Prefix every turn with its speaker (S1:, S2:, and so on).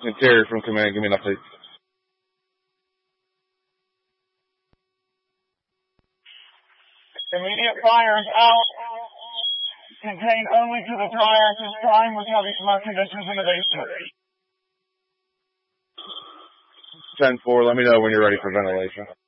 S1: Interior from command, give me an update.
S2: Immediate fire is out. Contained only to the tire at this time with heavy smoke conditions in the basement.
S1: 10-4, let me know when you're ready for ventilation.